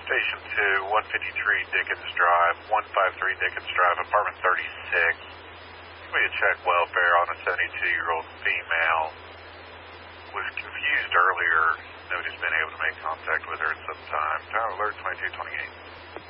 Station 2, 153 Dickens Drive, 153 Dickens Drive, apartment 36. We had check welfare on a 72-year-old female. Was confused earlier. Nobody's been able to make contact with her at some time. Tower alert 2228.